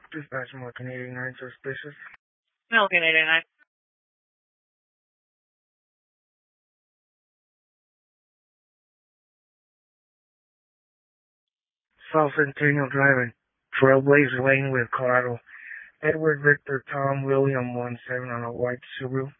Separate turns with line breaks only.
Dispatch American 89 suspicious.
American 89.
South Centennial driving. Trailblazer Lane with Colorado. Edward Victor Tom William 17 on a white Subaru.